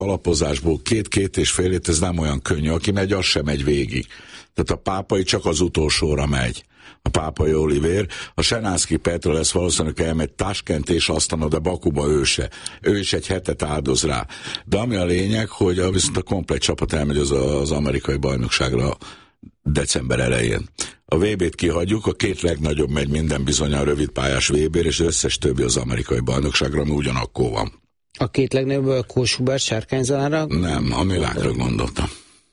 alapozásból 2-2,5 lét, ez nem olyan könnyű. Aki megy, az sem megy végig. Tehát a Pápai csak az utolsóra megy. A Pápai Olivér. A Senánszky Petr lesz valószínűleg elmegy Taskent és aztán oda Bakuba ő is egy hetet áldoz rá. De ami a lényeg, hogy viszont a komplet csapat elmegy az amerikai bajnokságra december elején. A VB-t kihagyjuk, a 2 legnagyobb megy minden bizonnyal rövidpályás VB-re, és az összes többi az amerikai bajnokságra, ami ugyanakkor van. A 2 legnagyobb a Kósubert Sárkányzalánra? Nem, a világra gondoltam.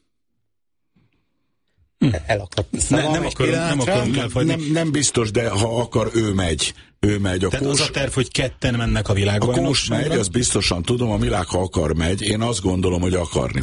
Elakadt. Nem biztos, de ha akar, ő megy. A tehát az a terv, hogy 2 mennek a világbajnokságra? A Kós megy, azt biztosan tudom, a világ, ha akar, megy. Én azt gondolom, hogy akarni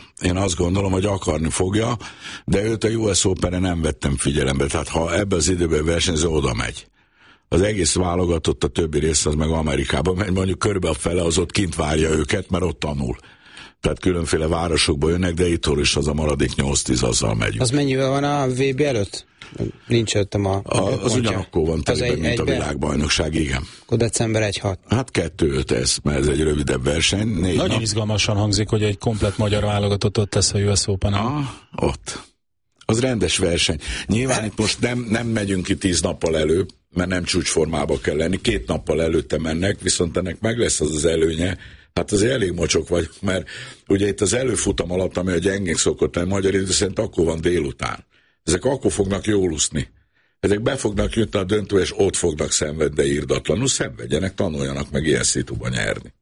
fogja. De őt a US Open-re nem vettem figyelembe. Tehát ha ebbe az időben versenyző, oda megy. Az egész válogatott, a többi rész az meg Amerikában megy, mondjuk körülbelül a fele az ott kint várja őket, mert ott tanul. Tehát különféle városokba jönnek, de itt is az a maradék 8-10, azzal megyünk. Az mennyivel van a VB előtt? Nincs előttem az ugyanakkor van teliben, mint a világbajnokság, igen. Akkor december 1-6. Hát 2-5 ez, mert ez egy rövidebb verseny. Nagyon izgalmasan hangzik, hogy egy komplet magyar válogatott ott tesz a US Open-en. Ott. Az rendes verseny. Nyilván itt most nem megyünk ki 10 nappal előbb, mert nem csúcsformába kell lenni. 2 nappal előtte mennek, viszont ennek meg lesz az előnye. Hát azért elég mocsok vagy, mert ugye itt az előfutam alatt, ami a gyengénk szokott lenni, magyar idő szerint akkor van délután. Ezek akkor fognak jól úszni. Ezek be fognak jutni a döntő, és ott fognak szenvedni, de irdatlanul szenvedjenek, tanuljanak meg ilyen szituban nyerni.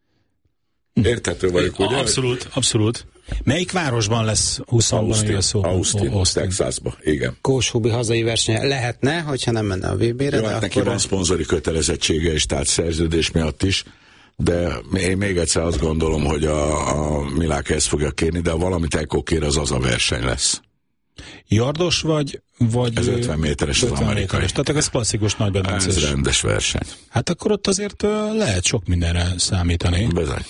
Érthető vagyok, ugye? Abszolút. Melyik városban lesz 20-ban a szó? Austin, Texasban, igen. Kóshubi hazai versenye lehetne, hogyha nem menne a VB-re. Jó, hát neki van szponzori kötelezettsége is, tehát szerződés miatt is, de én még egyszer azt gondolom, hogy a Milák ezt fogja kérni, de ha valamit ekkor kér, az a verseny lesz. Yardos vagy ez 50 méteres az amerikai. Méteres. Tehát ez klasszikus nagymedencés. Ez rendes verseny. Hát akkor ott azért lehet sok mindenre számítani. Bizony.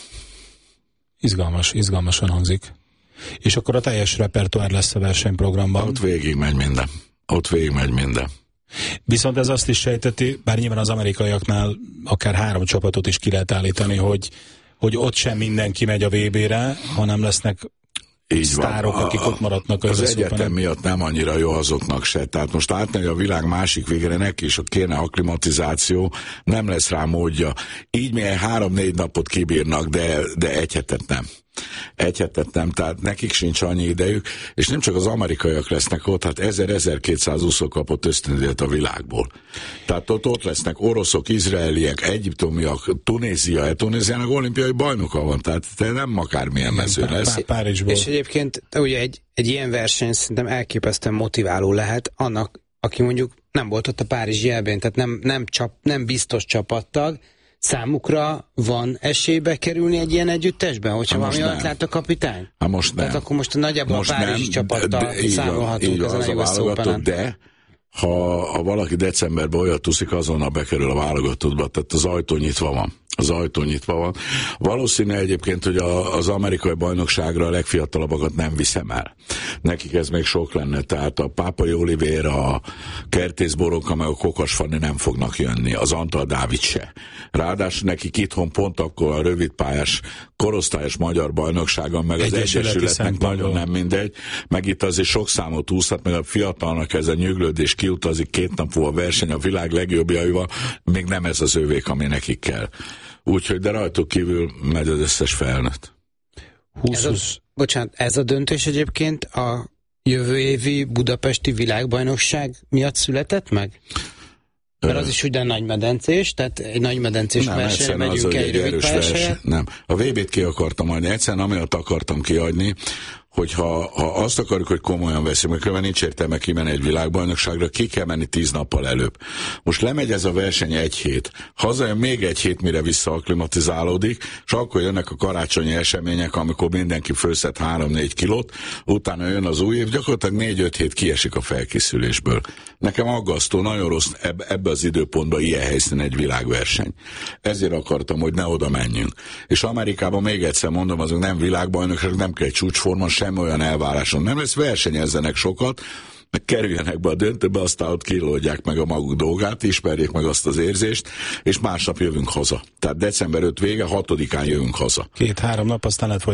Izgalmasan hangzik. És akkor a teljes repertoár lesz a versenyprogramban. Ott végig megy minden. Viszont ez azt is sejteti, bár nyilván az amerikaiaknál akár 3 csapatot is ki lehet állítani, hogy ott sem mindenki megy a VB-re, hanem lesznek így sztárok, akik ott maradnak az egyetem miatt nem annyira jó azoknak se. Tehát most átmegy a világ másik végre, neki is kéne akklimatizáció, nem lesz rá módja. Így milyen 3-4 napot kibírnak, de egy hetet nem. Tehát nekik sincs annyi idejük, és nem csak az amerikaiak lesznek ott, hát 1000-1200 úszó kapott ösztöndíjat a világból. Tehát ott lesznek oroszok, izraeliek, egyiptomiak, Tunéziának olimpiai bajnoka van, tehát nem akármilyen mező lesz. És egyébként ugye egy ilyen verseny szerintem elképesztően motiváló lehet annak, aki mondjuk nem volt ott a Párizsi EB-n, tehát nem biztos csapattag, számukra van esélybe kerülni egy ilyen együttesben, hogyha valami olyat lát a kapitány? Most nem. Tehát akkor most nagyjából a Párizsi csapattal számolhatunk ezen a US Openen. De ha valaki decemberben olyat úszik, azonnal bekerül a válogatottba, tehát az ajtó nyitva van. Valószínű egyébként, hogy az amerikai bajnokságra a legfiatalabbakat nem viszem el. Nekik ez még sok lenne, tehát a Pápai Olivér, a Kertész Boronka, meg a Kokas Fanni nem fognak jönni, az Antal Dávid se. Ráadásul nekik itthon pont akkor a rövidpályás korosztályos magyar bajnokságon, meg az Egyesületnek nagyon nem mindegy, meg itt azért sok számot úszhat, meg a fiatalnak ez a nyüglődés kiutazik 2 nap múlva verseny a világ legjobbjaival, még nem ez az övék, ami nekik kell. Úgyhogy, de rajtuk kívül megy az összes felnőtt. Ez a döntés egyébként a jövő évi budapesti világbajnokság miatt született meg? Mert az is ugyan nagymedencés, tehát egy nagymedencés versenyre megyünk egy rövid pályás. Nem, a VB-t ki akartam adni, egyszerűen amiatt akartam kiadni, hogyha azt akarjuk, hogy komolyan veszünk, mert különben nincs értelme kimenni egy világbajnokságra, ki kell menni 10 nappal előbb. Most lemegy ez a verseny 1 hét, hazajön még 1 hét, mire visszaaklimatizálódik, és akkor jönnek a karácsonyi események, amikor mindenki fölszed 3-4 kilót, utána jön az új év, gyakorlatilag 4-5 hét kiesik a felkészülésből. Nekem aggasztó, nagyon rossz ebbe az időpontban ilyen helyszínen egy világverseny. Ezért akartam, hogy ne oda menjünk. És Amerikában még egyszer mondom, azok nem világbajnokság, nem kell egy csúcsforma, semmi olyan elváráson nem lesz, versenyezzenek sokat, meg kerüljenek be a döntőbe, aztán ott kilódják meg a maguk dolgát, ismerjék meg azt az érzést, és másnap jövünk haza. Tehát december 5 vége, 6-án jövünk haza. 2-3 nap, aztán lehet